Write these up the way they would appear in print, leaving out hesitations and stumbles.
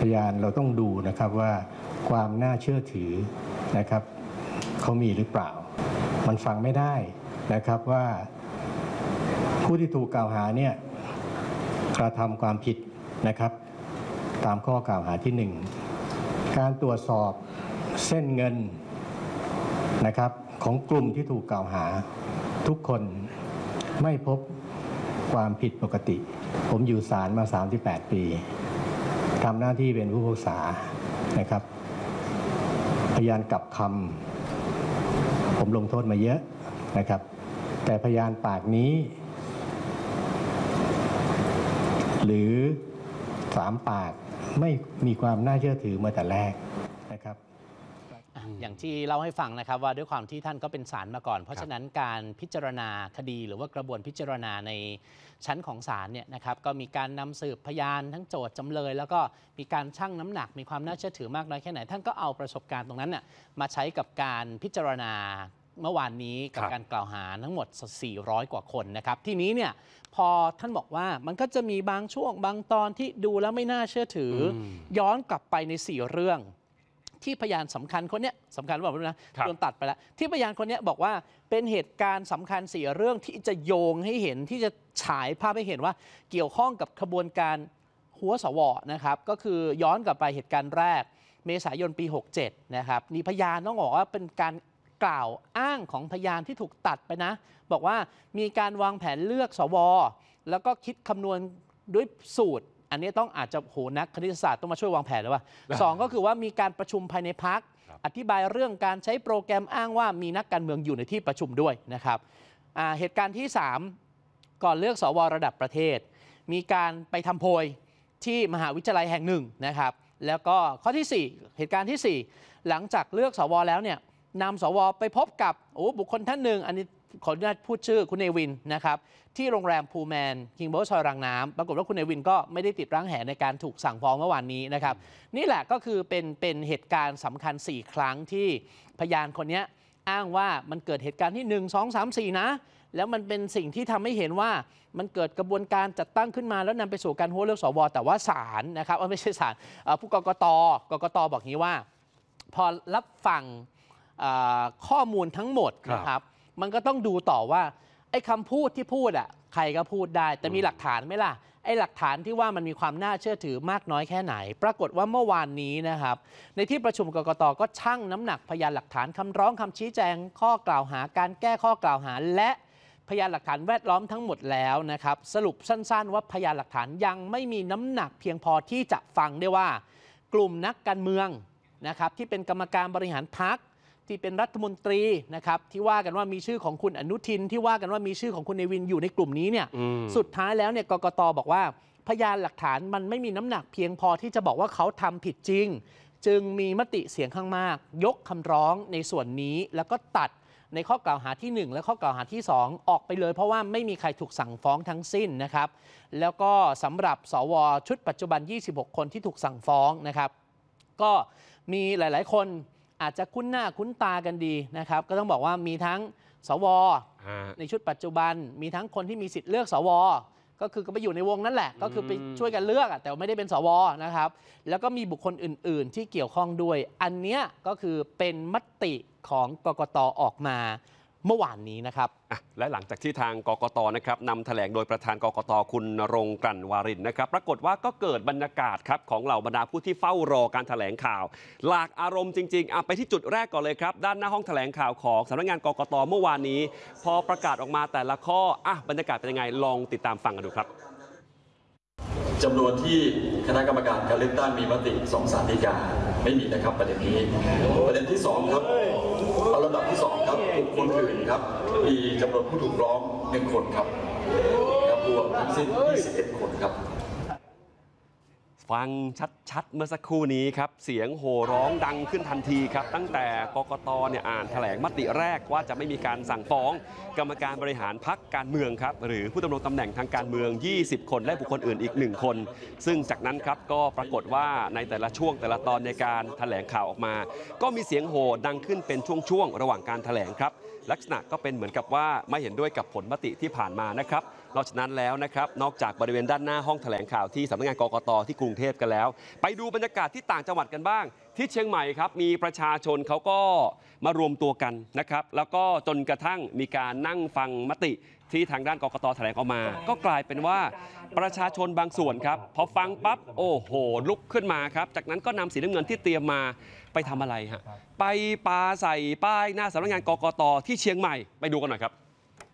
ยานเราต้องดูนะครับว่าความน่าเชื่อถือนะครับเขามีหรือเปล่ามันฟังไม่ได้นะครับว่าผู้ที่ถูกกล่าวหาเนี่ยกระทำความผิดนะครับตามข้อกล่าวหาที่1การตรวจสอบเส้นเงินนะครับของกลุ่มที่ถูกกล่าวหาทุกคนไม่พบความผิดปกติผมอยู่ศาลมา38ปีทำหน้าที่เป็นผู้พิพากษานะครับพยานกลับคำผมลงโทษมาเยอะนะครับแต่พยานปากนี้หรือ3 ปากไม่มีความน่าเชื่อถือมาแต่แรกนะครับอย่างที่เล่าให้ฟังนะครับว่าด้วยความที่ท่านก็เป็นศาลมาก่อนเพราะฉะนั้นการพิจารณาคดีหรือว่ากระบวนพิจารณาในชั้นของศาลเนี่ยนะครับก็มีการนำสืบพยานทั้งโจทย์จำเลยแล้วก็มีการชั่งน้ำหนักมีความน่าเชื่อถือมากน้อยแค่ไหนท่านก็เอาประสบการณ์ตรงนั้นน่ะมาใช้กับการพิจารณาเมื่อวานนี้กับการกล่าวหาทั้งหมด400 กว่าคนนะครับทีนี้เนี่ยพอท่านบอกว่ามันก็จะมีบางช่วงบางตอนที่ดูแล้วไม่น่าเชื่อถือย้อนกลับไปใน4 เรื่องที่พยานสำคัญคนนี้สำคัญว่านะโดนตัดไปแล้วที่พยานคนนี้บอกว่าเป็นเหตุการณ์สำคัญ4 เรื่องที่จะโยงให้เห็นที่จะฉายภาพให้เห็นว่าเกี่ยวข้องกับขบวนการหัวสวนะครับก็คือย้อนกลับไปเหตุการณ์แรกเมษายนปี67นะครับมีพยานต้องบอกว่าเป็นการกล่าวอ้างของพยานที่ถูกตัดไปนะบอกว่ามีการวางแผนเลือกสวแล้วก็คิดคำนวณด้วยสูตรอันนี้ต้องอาจจะโหนักคณิตศาสตร์ต้องมาช่วยวางแผนหรือว่า2ก็คือว่ามีการประชุมภายในพรรคอธิบายเรื่องการใช้โปรแกรมอ้างว่ามีนักการเมืองอยู่ในที่ประชุมด้วยนะครับเหตุการณ์ที่3ก่อนเลือกสวระดับประเทศมีการไปทำโพยที่มหาวิทยาลัยแห่ง1นะครับแล้วก็ข้อที่4เหตุการณ์ที่4หลังจากเลือกสวแล้วเนี่ยนำสวไปพบกับบุคคลท่านหนึ่งอันนี้ขออนุญาตพูดชื่อคุณเนวินนะครับที่โรงแรมพูแมนคิงโบซอยรังน้ำปรากฏว่าคุณเนวินก็ไม่ได้ติดร่างแหในการถูกสั่งฟ้องเมื่อวานนี้นะครับนี่แหละก็คือเป็นเหตุการณ์สำคัญ4 ครั้งที่พยานคนนี้อ้างว่ามันเกิดเหตุการณ์ที่1 2 3 4นะแล้วมันเป็นสิ่งที่ทำให้เห็นว่ามันเกิดกระบวนการจัดตั้งขึ้นมาแล้วนำไปสู่การหัวเลือกสวแต่ว่าศาลนะครับไม่ใช่ศาลผู้กกตบอกงี้ว่าพอรับฟังข้อมูลทั้งหมดนะครับมันก็ต้องดูต่อว่าไอ้คำพูดที่พูดอ่ะใครก็พูดได้แต่มีหลักฐานไหมล่ะไอ้หลักฐานที่ว่ามันมีความน่าเชื่อถือมากน้อยแค่ไหนปรากฏว่าเมื่อวานนี้นะครับในที่ประชุมกกตก็ชั่งน้ำหนักพยานหลักฐานคำร้องคำชี้แจงข้อกล่าวหาการแก้ข้อกล่าวหาและพยานหลักฐานแวดล้อมทั้งหมดแล้วนะครับสรุปสั้นๆว่าพยานหลักฐานยังไม่มีน้ำหนักเพียงพอที่จะฟังได้ว่ากลุ่มนักการเมืองนะครับที่เป็นกรรมการบริหารพรรคที่เป็นรัฐมนตรีนะครับที่ว่ากันว่ามีชื่อของคุณอนุทินที่ว่ากันว่ามีชื่อของคุณเนวินอยู่ในกลุ่มนี้เนี่ยสุดท้ายแล้วเนี่ยกกตบอกว่าพยานหลักฐานมันไม่มีน้ำหนักเพียงพอที่จะบอกว่าเขาทำผิดจริงจึงมีมติเสียงข้างมากยกคำร้องในส่วนนี้แล้วก็ตัดในข้อกล่าวหาที่1และข้อกล่าวหาที่2ออกไปเลยเพราะว่าไม่มีใครถูกสั่งฟ้องทั้งสิ้นนะครับแล้วก็สำหรับสวชุดปัจจุบัน26 คนที่ถูกสั่งฟ้องนะครับก็มีหลายๆคนอาจจะคุ้นหน้าคุ้นตากันดีนะครับก็ต้องบอกว่ามีทั้งสวในชุดปัจจุบันมีทั้งคนที่มีสิทธิ์เลือกสวก็คือก็ไปอยู่ในวงนั่นแหละก็คือไปช่วยกันเลือกแต่ไม่ได้เป็นสวนะครับแล้วก็มีบุคคลอื่นๆที่เกี่ยวข้องด้วยอันเนี้ยก็คือเป็นมติของกกตออกมาเมื่อวานนี้นะครับและหลังจากที่ทางกกตนะครับนำแถลงโดยประธานกกตคุณณรงค์ กลั่นวารินนะครับปรากฏว่าก็เกิดบรรยากาศครับของเหล่าบรรดาผู้ที่เฝ้ารอการแถลงข่าวหลากอารมณ์จริงๆไปที่จุดแรกก่อนเลยครับด้านหน้าห้องแถลงข่าวของสำนักงานกกตเมื่อวานนี้พอประกาศออกมาแต่ละข้อบรรยากาศเป็นยังไงลองติดตามฟังกันดูครับจำนวนที่คณะกรรมการการเลือกตั้งมีมติ2 ศาลฎีกาไม่มีนะครับประเด็นนี้ประเด็นที่2ครับลำดับที่2ครับบุคคลอื่นครับมีจำนวนผู้ถูกร้อง1 คนครับรวมทั้งสิ้น21 คนครับฟังชัดๆเมื่อสักครู่นี้ครับเสียงโห่ร้องดังขึ้นทันทีครับตั้งแต่กกต.อ่านแถลงมติแรกว่าจะไม่มีการสั่งฟ้องกรรมการบริหารพรรคการเมืองครับหรือผู้ดำรงตำแหน่งทางการเมือง20 คนและบุคคลอื่นอีก1 คนซึ่งจากนั้นครับก็ปรากฏว่าในแต่ละช่วงแต่ละตอนในการแถลงข่าวออกมาก็มีเสียงโห่ดังขึ้นเป็นช่วงๆระหว่างการแถลงครับลักษณะก็เป็นเหมือนกับว่าไม่เห็นด้วยกับผลมติที่ผ่านมานะครับนอกจากนั้นแล้วนะครับนอกจากบริเวณด้านหน้าห้องแถลงข่าวที่สำนักงานกกต.ที่กรุงเทพกันแล้วไปดูบรรยากาศที่ต่างจังหวัดกันบ้างที่เชียงใหม่ครับมีประชาชนเขาก็มารวมตัวกันนะครับแล้วก็จนกระทั่งมีการนั่งฟังมติที่ทางด้านกกต.แถลงออกมาก็กลายเป็นว่าประชาชนบางส่วนครับพอฟังปั๊บโอ้โหลุกขึ้นมาครับจากนั้นก็นำสีน้ำเงินที่เตรียมมาไปทำอะไรฮะไปปาใส่ป้ายหน้าสำนักงานกกต.ที่เชียงใหม่ไปดูกันหน่อยครับ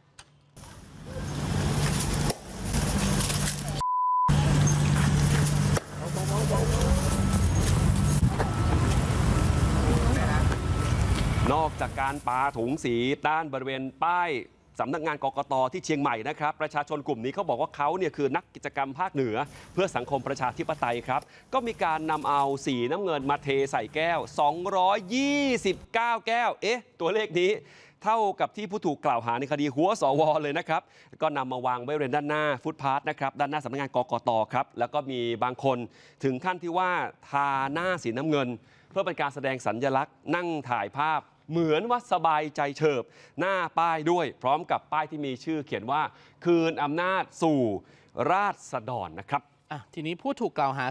นอกจากการปาถุงสีด้านบริเวณป้ายสำนักงานกกต.ที่เชียงใหม่นะครับประชาชนกลุ่มนี้เขาบอกว่าเขาเนี่ยคือนักกิจกรรมภาคเหนือเพื่อสังคมประชาธิปไตยครับก็มีการนำเอาสีน้ำเงินมาเทใส่แก้ว229แก้วตัวเลขนี้เท่ากับที่ผู้ถูกกล่าวหาในคดีหัวสวเลยนะครับก็นำมาวางไว้บริเวณด้านหน้าฟุตพาธนะครับด้านหน้าสำนักงานกกต.ครับแล้วก็มีบางคนถึงขั้นที่ว่าทาหน้าสีน้ำเงินเพื่อเป็นการแสดงสัญลักษณ์นั่งถ่ายภาพเหมือนว่าสบายใจเฉิบหน้าป้ายด้วยพร้อมกับป้ายที่มีชื่อเขียนว่าคืนอำนาจสู่ราษฎรนะครับทีนี้ผู้ถูกกล่าวหา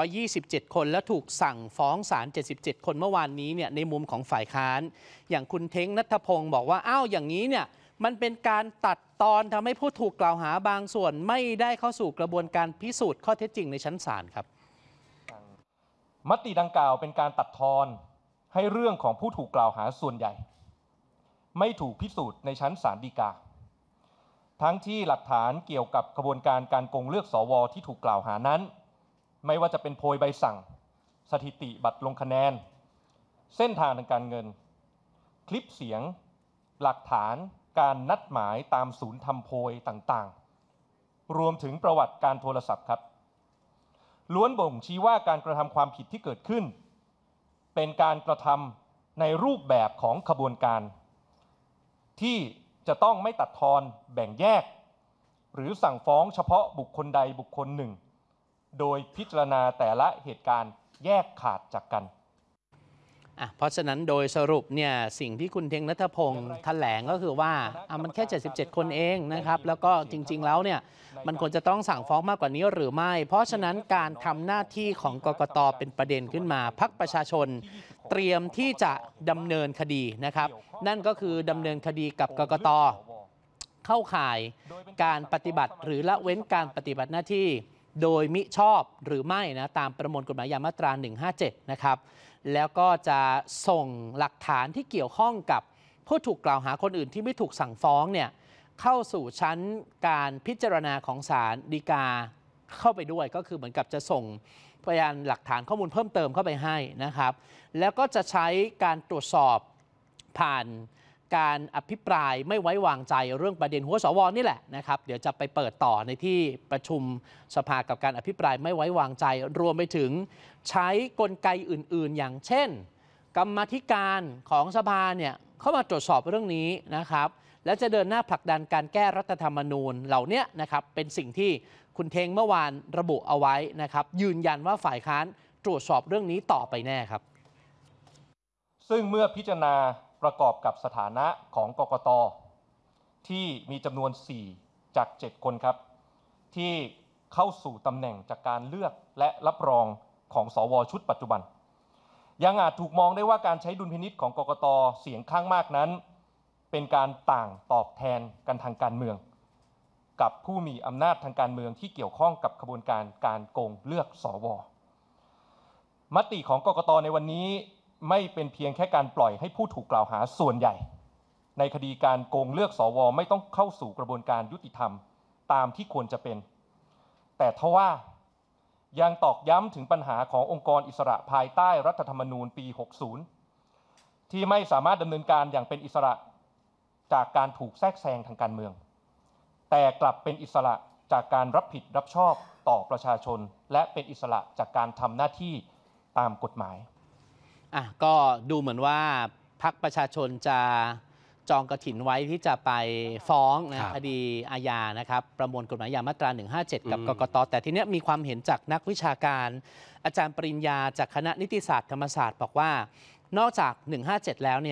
427คนและถูกสั่งฟ้องศาล77คนเมื่อวานนี้เนี่ยในมุมของฝ่ายค้านอย่างคุณเท้งณัฐพงศ์บอกว่าอ้าวอย่างนี้เนี่ยมันเป็นการตัดตอนทำให้ผู้ถูกกล่าวหาบางส่วนไม่ได้เข้าสู่กระบวนการพิสูจน์ข้อเท็จจริงในชั้นศาลครับมติดังกล่าวเป็นการตัดทอนให้เรื่องของผู้ถูกกล่าวหาส่วนใหญ่ไม่ถูกพิสูจน์ในชั้นศาลฎีกาทั้งที่หลักฐานเกี่ยวกับกระบวนการการโกงเลือกสวที่ถูกกล่าวหานั้นไม่ว่าจะเป็นโพยใบสั่งสถิติบัตรลงคะแนนเส้นทางทางการเงินคลิปเสียงหลักฐานการนัดหมายตามศูนย์ทำโพยต่างๆรวมถึงประวัติการโทรศัพท์ครับล้วนบ่งชี้ว่าการกระทำความผิดที่เกิดขึ้นเป็นการกระทำในรูปแบบของขบวนการที่จะต้องไม่ตัดทอนแบ่งแยกหรือสั่งฟ้องเฉพาะบุคคลใดบุคคลหนึ่งโดยพิจารณาแต่ละเหตุการณ์แยกขาดจากกันเพราะฉะนั้นโดยสรุปเนี่ยสิ่งที่คุณเท้งณัฐพงศ์แถลงก็คือว่ามันแค่77คนเองนะครับแล้วก็จริงๆแล้วเนี่ยมันควรจะต้องสั่งฟ้องมากกว่านี้หรือไม่เพราะฉะนั้นการทำหน้าที่ของกกต.เป็นประเด็นขึ้นมาพรรคประชาชนเตรียมที่จะดำเนินคดีนะครับนั่นก็คือดำเนินคดีกับกกต.เข้าข่ายการปฏิบัติหรือละเว้นการปฏิบัติหน้าที่โดยมิชอบหรือไม่นะตามประมวลกฎหมายยามาตรา157นะครับแล้วก็จะส่งหลักฐานที่เกี่ยวข้องกับผู้ถูกกล่าวหาคนอื่นที่ไม่ถูกสั่งฟ้องเนี่ยเข้าสู่ชั้นการพิจารณาของศาลฎีกาเข้าไปด้วยก็คือเหมือนกับจะส่งพยานหลักฐานข้อมูลเพิ่มเติมเข้าไปให้นะครับแล้วก็จะใช้การตรวจสอบผ่านการอภิปรายไม่ไว้วางใจเรื่องประเด็นหัวสวนี่แหละนะครับเดี๋ยวจะไปเปิดต่อในที่ประชุมสภากับการอภิปรายไม่ไว้วางใจรวมไปถึงใช้กลไกอื่นๆอย่างเช่นกรรมาธิการของสภาเนี่ยเข้ามาตรวจสอบเรื่องนี้นะครับและจะเดินหน้าผลักดันการแก้รัฐธรรมนูญเหล่านี้นะครับเป็นสิ่งที่คุณเท้งเมื่อวานระบุเอาไว้นะครับยืนยันว่าฝ่ายค้านตรวจสอบเรื่องนี้ต่อไปแน่ครับซึ่งเมื่อพิจารณาประกอบกับสถานะของกกต.ที่มีจำนวน4จาก7คนครับที่เข้าสู่ตำแหน่งจากการเลือกและรับรองของสวชุดปัจจุบันยังอาจถูกมองได้ว่าการใช้ดุลพินิจของกกต.เสียงข้างมากนั้นเป็นการต่างตอบแทนกันทางการเมืองกับผู้มีอำนาจทางการเมืองที่เกี่ยวข้องกับขบวนการการโกงเลือกสว.มติของกกต.ในวันนี้ไม่เป็นเพียงแค่การปล่อยให้ผู้ถูกกล่าวหาส่วนใหญ่ในคดีการโกงเลือกสว.ไม่ต้องเข้าสู่กระบวนการยุติธรรมตามที่ควรจะเป็นแต่ทว่ายังตอกย้ำถึงปัญหาขององค์กรอิสระภายใต้รัฐธรรมนูญปี 60 ที่ไม่สามารถดำเนินการอย่างเป็นอิสระจากการถูกแทรกแซงทางการเมืองแต่กลับเป็นอิสระจากการรับผิดรับชอบต่อประชาชนและเป็นอิสระจากการทำหน้าที่ตามกฎหมายก็ดูเหมือนว่าพรรคประชาชนจะจองกฐินไว้ที่จะไปฟ้องคดีอาญานะครับประมวลกฎหมายยามาตรา157กับกกต.แต่ทีนี้มีความเห็นจากนักวิชาการอาจารย์ปริญญาจากคณะนิติศาสตร์ธรรมศาสตร์บอกว่านอกจาก157แล้วเนี่ย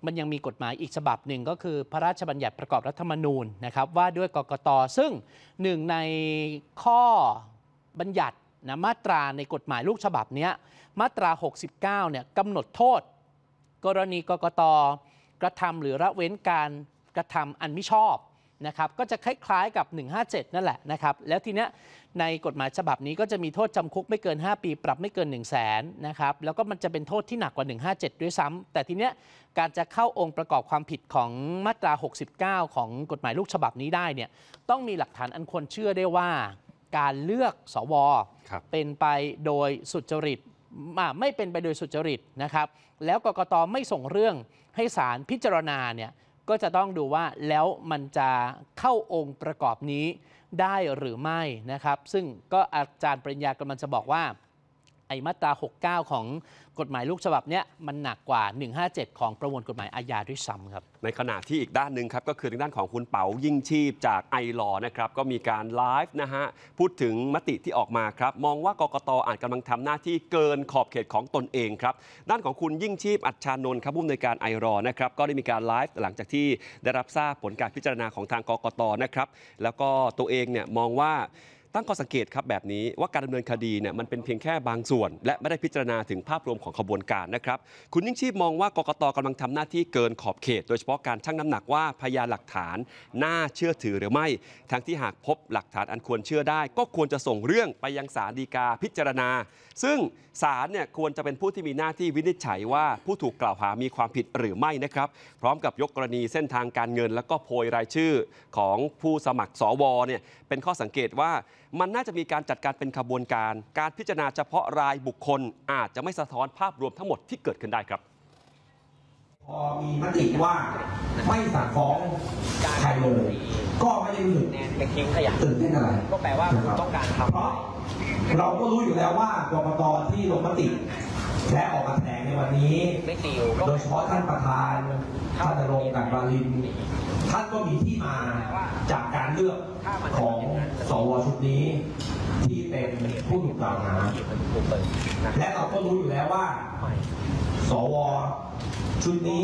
มันยังมีกฎหมายอีกฉบับหนึ่งก็คือพระราชบัญญัติประกอบรัฐธรรมนูญนะครับว่าด้วยกกต.ซึ่งหนึ่งในข้อบัญญัตินะมาตราในกฎหมายลูกฉบับนี้มาตรา 69 เนี่ยกำหนดโทษกรณีกกต.กระทำหรือละเว้นการกระทำอันมิชอบนะครับก็จะคล้ายๆกับ 157 นั่นแหละนะครับแล้วทีเนี้ยในกฎหมายฉบับนี้ก็จะมีโทษจำคุกไม่เกิน 5 ปีปรับไม่เกิน 100,000 นะครับแล้วก็มันจะเป็นโทษที่หนักกว่า 157 ด้วยซ้ำแต่ทีเนี้ยการจะเข้าองค์ประกอบความผิดของมาตรา 69 ของกฎหมายลูกฉบับนี้ได้เนี่ยต้องมีหลักฐานอันควรเชื่อได้ว่าการเลือกสว.เป็นไปโดยสุจริตไม่เป็นไปโดยสุจริตนะครับแล้วกกต.ไม่ส่งเรื่องให้ศาลพิจารณาเนี่ยก็จะต้องดูว่าแล้วมันจะเข้าองค์ประกอบนี้ได้หรือไม่นะครับซึ่งก็อาจารย์ปริญญากำลังจะบอกว่าไอ้มาตรา 69 ของกฎหมายลูกฉบับเนี้ยมันหนักกว่า 157 ของประมวลกฎหมายอาญาด้วยซ้ำครับในขณะที่อีกด้านหนึ่งครับก็คือทางด้านของคุณเป๋ายิ่งชีพจากไอลอนะครับก็มีการไลฟ์นะฮะพูดถึงมติที่ออกมาครับมองว่ากกต.อาจกำลังทำหน้าที่เกินขอบเขตของตนเองครับด้านของคุณยิ่งชีพอัจฉานนท์ครับผู้อำนวยการไอลอนะครับก็ได้มีการไลฟ์หลังจากที่ได้รับทราบผลการพิจารณาของทางกกต.นะครับแล้วก็ตัวเองเนี่ยมองว่าตั้งข้อสังเกตครับแบบนี้ว่าการดำเนินคดีเนี่ยมันเป็นเพียงแค่บางส่วนและไม่ได้พิจารณาถึงภาพรวมของขบวนการนะครับคุณยิ่งชีพมองว่ากกต.กำลังทำหน้าที่เกินขอบเขตโดยเฉพาะการชั่งน้ำหนักว่าพยานหลักฐานน่าเชื่อถือหรือไม่ทั้งที่หากพบหลักฐานอันควรเชื่อได้ก็ควรจะส่งเรื่องไปยังศาลฎีกาพิจารณาซึ่งศาลเนี่ยควรจะเป็นผู้ที่มีหน้าที่วินิจฉัยว่าผู้ถูกกล่าวหามีความผิดหรือไม่นะครับพร้อมกับยกกรณีเส้นทางการเงินแล้วก็โพยรายชื่อของผู้สมัครสวเนี่ยเป็นข้อสังเกตว่ามันน่าจะมีการจัดการเป็นขบวนการการพิจารณาเฉพาะรายบุคคลอาจจะไม่สะท้อนภาพรวมทั้งหมดที่เกิดขึ้นได้ครับพอมีมติว่าไม่สั่งฟ้องใครเลยก็ไม่ได้รู้สึกตื่นเต้นอะไรก็แปลว่าคุณต้องการทำเพราะเราก็รู้อยู่แล้วว่ากกต.ที่ลงมติและออกมาแถลงในวันนี้โดยเฉพาะท่านประธานท่านณรงค์ กันวาลินท่านก็มีที่มาจากการเลือกของสว.ชุดนี้ที่เป็นผู้ถูกกล่าวหาและเราก็รู้อยู่แล้วว่าสว.ชุดนี้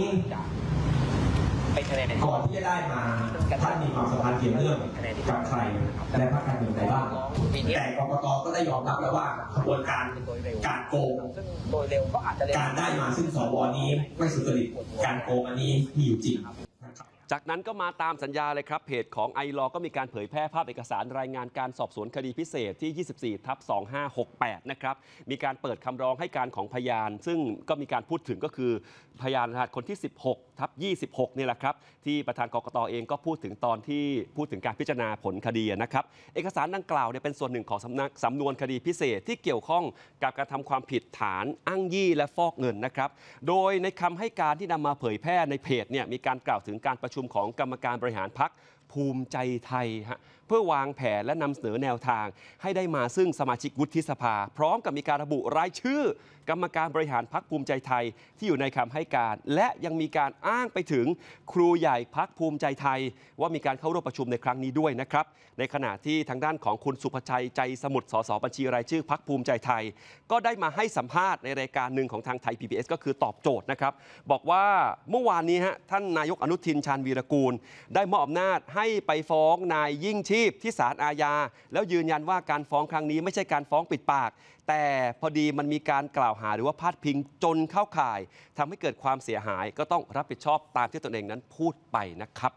ก่อนที่จะได้มาท่านมีความสัมพันธ์เกี่ยวเนื่องกับใครและพรรคการเมืองใดบ้างแต่กกต.ก็ได้ยอมรับแล้วว่าขบวนการการโกงการได้มาซึ่งสว.นี้ไม่สุจริตการโกงอันนี้มีอยู่จริงจากนั้นก็มาตามสัญญาเลยครับเพจของไอลอก็มีการเผยแพร่ภาพเอกสารรายงานการสอบสวนคดีพิเศษที่ 24/2568 นะครับมีการเปิดคำร้องให้การของพยานซึ่งก็มีการพูดถึงก็คือพยานคนที่ 16/26 นี่แหละครับที่ประธานกกต.เองก็พูดถึงตอนที่พูดถึงการพิจารณาผลคดีนะครับเอกสารดังกล่าวเนี่ยเป็นส่วนหนึ่งของสำนวนคดีพิเศษที่เกี่ยวข้องกับการทำความผิดฐานอ้างยี่และฟอกเงินนะครับโดยในคำให้การที่นำมาเผยแพร่ในเพจเนี่ยมีการกล่าวถึงการประชุมของกรรมการบริหารพรรคภูมิใจไทยเพื่อวางแผนและนำเสนอแนวทางให้ได้มาซึ่งสมาชิกวุฒิสภาพร้อมกับมีการระบุรายชื่อกรรมการบริหารพรรคภูมิใจไทยที่อยู่ในคำให้การและยังมีการอ้างไปถึงครูใหญ่พรรคภูมิใจไทยว่ามีการเข้าร่วมประชุมในครั้งนี้ด้วยนะครับในขณะที่ทางด้านของคุณสุภชัยใจสมุทรสสบัญชีรายชื่อพรรคภูมิใจไทยก็ได้มาให้สัมภาษณ์ในรายการหนึ่งของทางไทย PBS ก็คือตอบโจทย์นะครับบอกว่าเมื่อวานนี้ท่านนายกอนุทินชาญวีรกูลได้มอบอำนาจให้ไปฟ้องนายยิ่งชีพที่ศาลอาญาแล้วยืนยันว่าการฟ้องครั้งนี้ไม่ใช่การฟ้องปิดปากแต่พอดีมันมีการกล่าวหาหรือว่าพาดพิงจนเข้าข่ายทำให้เกิดความเสียหายก็ต้องรับผิดชอบตามที่ตนเองนั้นพูดไปนะครับ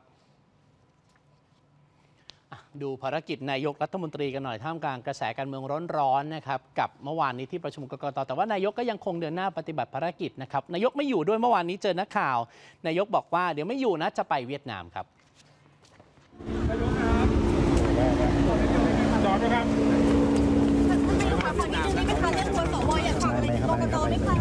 ดูภารกิจนายกรัฐมนตรีกันหน่อยท่ามกลางกระแสการเมืองร้อนๆนะครับกับเมื่อวานนี้ที่ประชุมกกต.แต่ว่านายกก็ยังคงเดินหน้าปฏิบัติภารกิจนะครับนายกไม่อยู่ด้วยเมื่อวานนี้เจอนักข่าวนายกบอกว่าเดี๋ยวไม่อยู่นะจะไปเวียดนามครับจอดนะครับขอนิดนึงได้ไหมคะเรื่องตัวสวอยากฝากอะไรถึงกกตไหมคะ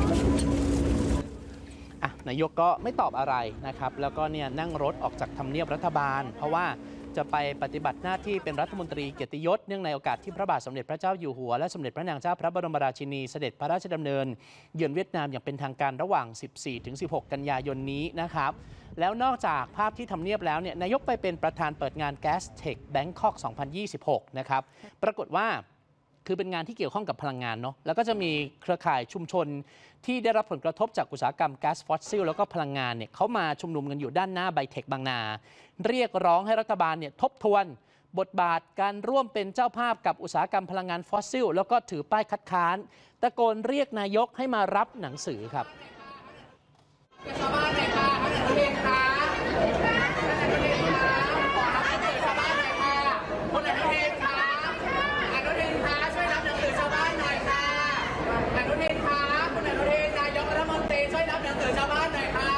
นายกก็ไม่ตอบอะไรนะครับแล้วก็เนี่ยนั่งรถออกจากทำเนียบรัฐบาลเพราะว่าจะไปปฏิบัติหน้าที่เป็นรัฐมนตรีเกียรติยศเนื่องในโอกาสที่พระบาทสมเด็จพระเจ้าอยู่หัวและสมเด็จพระนางเจ้าพระบรมราชินีเสด็จพระราชดำเนินเยือนเวียดนามอย่างเป็นทางการระหว่าง 14-16 กันยายนนี้นะครับแล้วนอกจากภาพที่ทำเนียบแล้วเนี่ยนายกไปเป็นประธานเปิดงาน Gas Tech Bangkok 2026 นะครับปรากฏว่าคือเป็นงานที่เกี่ยวข้องกับพลังงานเนาะแล้วก็จะมีเครือข่ายชุมชนที่ได้รับผลกระทบจากอุตสาหกรรมก๊าซฟอสซิลแล้วก็พลังงานเนี่ยเขามาชุมนุมกันอยู่ด้านหน้าไบเทคบางนาเรียกร้องให้รัฐบาลเนี่ยทบทวนบทบาทการร่วมเป็นเจ้าภาพกับอุตสาหกรรมพลังงานฟอสซิลแล้วก็ถือป้ายคัดค้านตะโกนเรียกนายกให้มารับหนังสือครับชาวบ้านหน่อยค่ะท่านอนุทินค่ะขอรับหนังสือชาวบ้านหน่อยค่ะคุณอนุทินค่ะอนุทินค่ะช่วยรับหนังสือชาวบ้านหน่อยค่ะอนุทินค่ะคุณอนุทินนายกรัฐมนตรีช่วยรับหนังสือชาวบ้านหน่อยค่ะ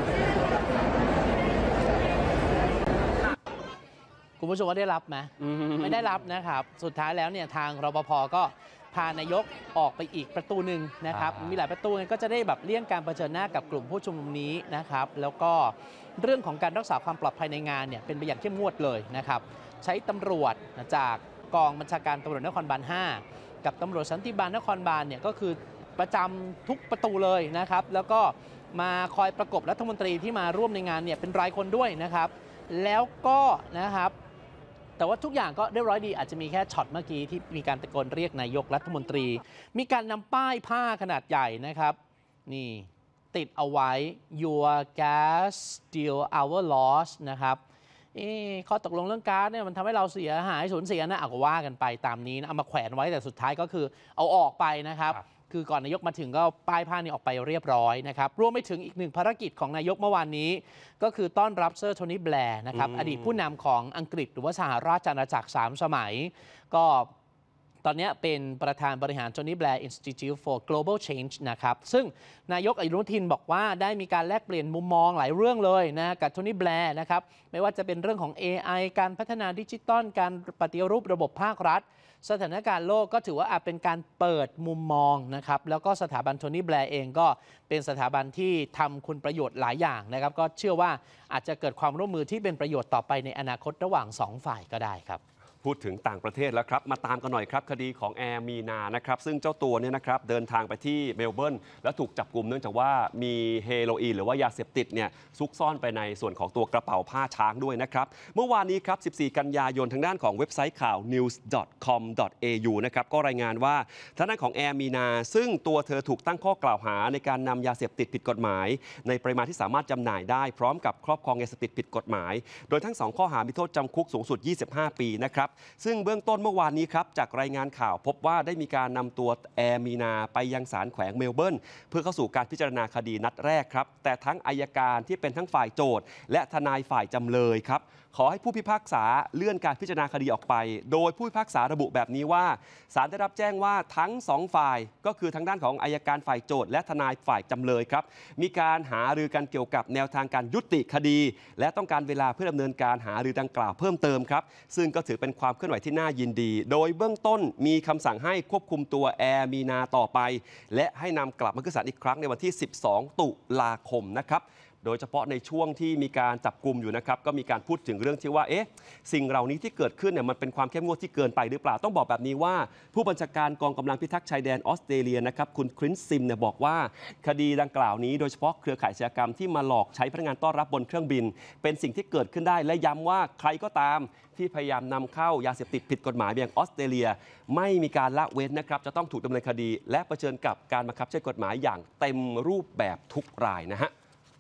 คุณผู้ชมว่าได้รับไหมไม่ได้รับนะครับสุดท้ายแล้วเนี่ยทางรปภ.ก็พานายกออกไปอีกประตูหนึ่งนะครับมีหลายประตูก็จะได้แบบเลี่ยงการเผชิญหน้ากับกลุ่มผู้ชุมนุมนี้นะครับแล้วก็เรื่องของการรักษาความปลอดภัยในงานเนี่ยเป็นไปอย่างเข้มงวดเลยนะครับใช้ตำรวจจากกองบัญชาการตำรวจนครบาล 5กับตำรวจสันติบาลนครบาลเนี่ยก็คือประจำทุกประตูเลยนะครับแล้วก็มาคอยประกบรัฐมนตรีที่มาร่วมในงานเนี่ยเป็นรายคนด้วยนะครับแล้วก็นะครับแต่ว่าทุกอย่างก็เรียบร้อยดีอาจจะมีแค่ช็อตเมื่อกี้ที่มีการตะโกนเรียกนายกรัฐมนตรีมีการนำป้ายผ้าขนาดใหญ่นะครับนี่ติดเอาไว้ your gas steal our loss นะครับข้อตกลงเรื่องก๊าซเนี่ยมันทำให้เราเสียหายสูญเสียนะก็ว่ากันไปตามนี้นะเอามาแขวนไว้แต่สุดท้ายก็คือเอาออกไปนะครับคือก่อนนายกมาถึงก็ป้ายผ้านี้ออกไปเรียบร้อยนะครับรวมไปถึงอีกหนึ่งภารกิจของนายกเมื่อวานนี้ก็คือต้อนรับเซอร์โทนี่แบร์นะครับอดีตผู้นำของอังกฤษหรือว่าสหราชอาณาจักร3 สมัยก็ตอนนี้เป็นประธานบริหาร Tony Blair Institute for Global Change นะครับซึ่งนายกอนุทินบอกว่าได้มีการแลกเปลี่ยนมุมมองหลายเรื่องเลยนะกับ Tony Blair นะครับไม่ว่าจะเป็นเรื่องของ AI การพัฒนาดิจิทัลการปฏิรูประบบภาครัฐสถานการณ์โลกก็ถือว่าอาจเป็นการเปิดมุมมองนะครับแล้วก็สถาบันโทนี่แบร์เองก็เป็นสถาบันที่ทำคุณประโยชน์หลายอย่างนะครับก็เชื่อว่าอาจจะเกิดความร่วมมือที่เป็นประโยชน์ต่อไปในอนาคตระหว่าง2 ฝ่ายก็ได้ครับพูดถึงต่างประเทศแล้วครับมาตามกันหน่อยครับคดีของแอร์มีนานะครับซึ่งเจ้าตัวเนี่ยนะครับเดินทางไปที่เมลเบิร์นแล้วถูกจับกลุ่มเนื่องจากว่ามีเฮโรอีนหรือว่ายาเสพติดเนี่ยซุกซ่อนไปในส่วนของตัวกระเป๋าผ้าช้างด้วยนะครับเมื่อวานนี้ครับ14 กันยายนทางด้านของเว็บไซต์ข่าว news.com.au นะครับก็รายงานว่าทางด้านของแอร์มีนาซึ่งตัวเธอถูกตั้งข้อกล่าวหาในการนำยาเสพติดผิดกฎหมายในปริมาณที่สามารถจำหน่ายได้พร้อมกับครอบครองยาเสพติดผิดกฎหมายโดยทั้ง2 ข้อหามีโทษจำคุกสูงสุด25 ปีนะครับซึ่งเบื้องต้นเมื่อวานนี้ครับจากรายงานข่าวพบว่าได้มีการนำตัวแอร์มีนาไปยังศาลแขวงเมลเบิร์นเพื่อเข้าสู่การพิจารณาคดีนัดแรกครับแต่ทั้งอัยการที่เป็นทั้งฝ่ายโจทก์และทนายฝ่ายจำเลยครับขอให้ผู้พิพากษาเลื่อนการพิจารณาคดีออกไปโดยผู้พิพากษาระบุแบบนี้ว่าศาลได้รับแจ้งว่าทั้ง2 ฝ่ายก็คือทางด้านของอัยการฝ่ายโจทก์และทนายฝ่ายจำเลยครับมีการหารือกันเกี่ยวกับแนวทางการยุติคดีและต้องการเวลาเพื่อดำเนินการหารือดังกล่าวเพิ่มเติมครับซึ่งก็ถือเป็นความเคลื่อนไหวที่น่ายินดีโดยเบื้องต้นมีคำสั่งให้ควบคุมตัวแอร์มีนาต่อไปและให้นำกลับมาขึ้นศาลอีกครั้งในวันที่12 ตุลาคมนะครับโดยเฉพาะในช่วงที่มีการจับกุมอยู่นะครับก็มีการพูดถึงเรื่องที่ว่าสิ่งเหล่านี้ที่เกิดขึ้นเนี่ยมันเป็นความเข้มงวดที่เกินไปหรือเปล่าต้องบอกแบบนี้ว่าผู้บัญชาการกองกำลังพิทักษ์ชายแดนออสเตรเลียนะครับคุณครินซิมเนี่ยบอกว่าคดีดังกล่าวนี้โดยเฉพาะเครือข่ายอาชญากรรมที่มาหลอกใช้พนักงานต้อนรับบนเครื่องบินเป็นสิ่งที่เกิดขึ้นได้และย้ำว่าใครก็ตามที่พยายามนำเข้ายาเสพติดผิดกฎหมายอย่างออสเตรเลียไม่มีการละเว้นนะครับจะต้องถูกดำเนินคดีและเผชิญกับการบังคับใช้กฎหมายอย่างเต็มรูปแบบทุกรายนะฮะ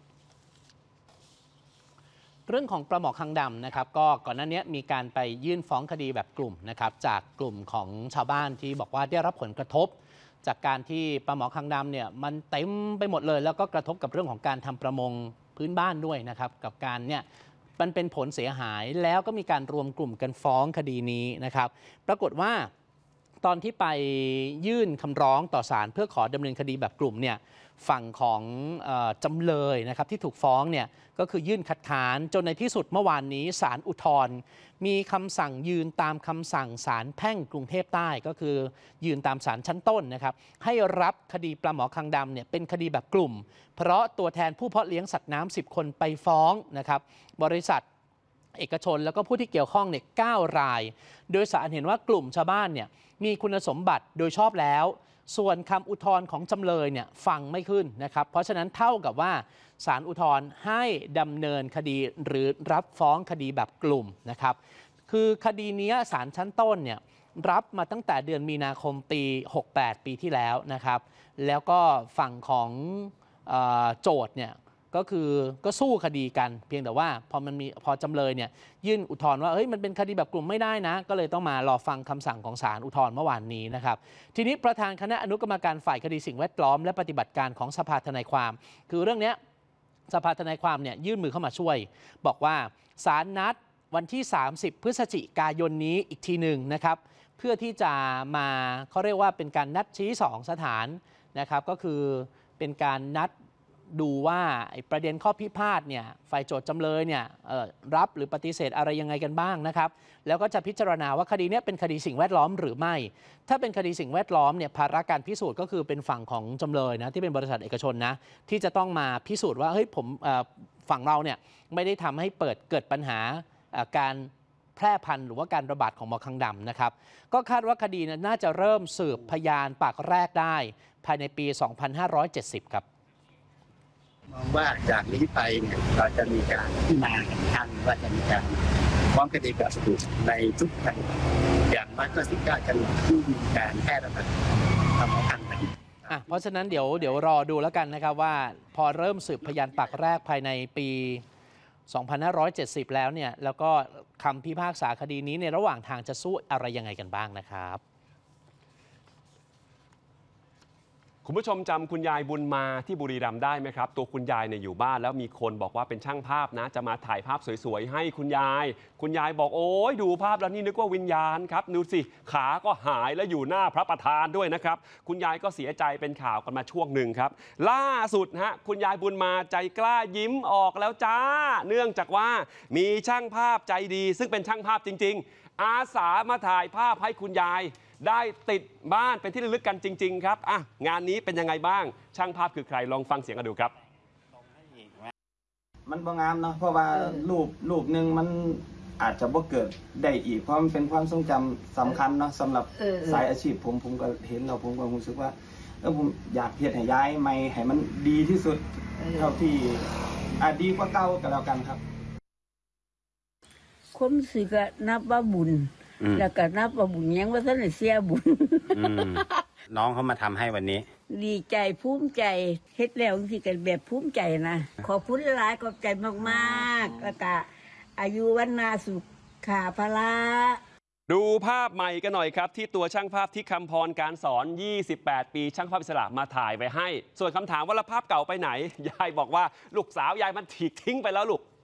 เรื่องของปลาหมอคางดำนะครับก็ก่อนหน้านี้มีการไปยื่นฟ้องคดีแบบกลุ่มนะครับจากกลุ่มของชาวบ้านที่บอกว่าได้รับผลกระทบจากการที่ปลาหมอคางดำเนี่ยมันเต็มไปหมดเลยแล้วก็กระทบกับเรื่องของการทำประมงพื้นบ้านด้วยนะครับกับการเนี่ยมันเป็นผลเสียหายแล้วก็มีการรวมกลุ่มกันฟ้องคดีนี้นะครับปรากฏว่าตอนที่ไปยื่นคำร้องต่อศาลเพื่อขอดำเนินคดีแบบกลุ่มเนี่ยฝั่งของจำเลยนะครับที่ถูกฟ้องเนี่ยก็คือยื่นคัดค้านจนในที่สุดเมื่อวานนี้ศาลอุทธรณ์มีคำสั่งยืนตามคำสั่งศาลแพ่งกรุงเทพใต้ก็คือยืนตามศาลชั้นต้นนะครับให้รับคดีปลาหมอคางดำเนี่ยเป็นคดีแบบกลุ่มเพราะตัวแทนผู้เพาะเลี้ยงสัตว์น้ำ10 คนไปฟ้องนะครับบริษัทเอกชนแล้วก็ผู้ที่เกี่ยวข้องเนี่ย9 รายโดยศาลเห็นว่ากลุ่มชาวบ้านเนี่ยมีคุณสมบัติโดยชอบแล้วส่วนคำอุทธรณ์ของจำเลยเนี่ยฟังไม่ขึ้นนะครับเพราะฉะนั้นเท่ากับว่าศาลอุทธรณ์ให้ดำเนินคดีหรือรับฟ้องคดีแบบกลุ่มนะครับคือคดีนี้ศาลชั้นต้นเนี่ยรับมาตั้งแต่เดือนมีนาคมปี 68 ปีที่แล้วนะครับ แล้วก็ฝั่งของโจทย์เนี่ยก็สู้คดีกันเพียงแต่ว่าพอจำเลยเนี่ยยื่นอุทธรณ์ว่ามันเป็นคดีแบบกลุ่มไม่ได้นะก็เลยต้องมารอฟังคำสั่งของศาลอุทธรณ์เมื่อวานนี้นะครับทีนี้ประธานคณะอนุกรรมการฝ่ายคดีสิ่งแวดล้อมและปฏิบัติการของสภาทนายความคือเรื่องนี้สภาทนายความเนี่ยยื่นมือเข้ามาช่วยบอกว่าศาลนัดวันที่ 30 พฤศจิกายนนี้อีกทีหนึ่งนะครับเพื่อที่จะมาเขาเรียกว่าเป็นการนัดชี้2 สถานนะครับก็คือเป็นการนัดดูว่าประเด็นข้อพิพาทเนี่ยฝ่ายโจทย์จำเลยเนี่ยรับหรือปฏิเสธอะไรยังไงกันบ้างนะครับแล้วก็จะพิจารณาว่าคดีนี้เป็นคดีสิ่งแวดล้อมหรือไม่ถ้าเป็นคดีสิ่งแวดล้อมเนี่ยภาระการพิสูจน์ก็คือเป็นฝั่งของจำเลยนะที่เป็นบริษัทเอกชนนะที่จะต้องมาพิสูจน์ว่าฝั่งเราเนี่ยไม่ได้ทำให้เกิดปัญหาการแพร่พันธุ์หรือว่าการระบาดของมะคังดำนะครับก็คาดว่าคดีน่าจะเริ่มสืบพยานปากแรกได้ภายในปี 2570 ครับมองว่าจากนี้ไปเนี่ยเราจะมีการพิจารณาทันว่าจะมีการฟ้องคดีกับสุขในทุกจังหวัดอย่างมากก็19 จังหวัดที่มีการแพร่ระบาดของมะคังดำเพราะฉะนั้นเดี๋ยวรอดูแล้วกันนะครับว่าพอเริ่มสืบพยานปากแรกภายในปี 2570 แล้วเนี่ยแล้วก็คำพิพากษาคดีนี้ในระหว่างทางจะสู้อะไรยังไงกันบ้างนะครับคุณผู้ชมจำคุณยายบุญมาที่บุรีรัมย์ได้ไหมครับตัวคุณยายเนี่ยอยู่บ้านแล้วมีคนบอกว่าเป็นช่างภาพนะจะมาถ่ายภาพสวยๆให้คุณยายบอกโอ้ยดูภาพแล้วนี่นึกว่าวิญญาณครับดูสิขาก็หายแล้วอยู่หน้าพระประธานด้วยนะครับคุณยายก็เสียใจเป็นข่าวกันมาช่วงหนึ่งครับล่าสุดคุณยายบุญมาใจกล้ายิ้มออกแล้วจ้าเนื่องจากว่ามีช่างภาพใจดีซึ่งเป็นช่างภาพจริงๆอาสามาถ่ายภาพให้คุณยายได้ติดบ้านเป็นที่ระลึกกันจริงๆครับงานนี้เป็นยังไงบ้างช่างภาพคือใครลองฟังเสียงกันดูครับมันบ่งามเนาะเพราะว่ารูปหนึ่งมันอาจจะบ่เกิดได้อีกเพราะมันเป็นความทรงจำสำคัญเนาะสำหรับสายอาชีพผมก็เห็นแล้วผมก็รู้สึกว่าผมอยากเฮ็ดให้ย้ายใหม่ให้มันดีที่สุดเท่าที่ดีกว่าเก่าก็แล้วกันครับความรู้สึกก็นับว่าบุญแล้วก็นับว่าบุญยังว่าท่านเสียบุญน้องเขามาทำให้วันนี้ดีใจภูมิใจเฮ็ดแล้วสิกันแบบภูมิใจนะขอบคุณหลายขอบใจมากๆแล้วก็อายุวันนาสุขาภละดูภาพใหม่กันหน่อยครับที่ตัวช่างภาพที่คำพรการสอน28 ปีช่างภาพอิสระมาถ่ายไว้ให้ส่วนคำถามว่าแล้วภาพเก่าไปไหนยายบอกว่าลูกสาวยายมันถีกทิ้งไปแล้วลูก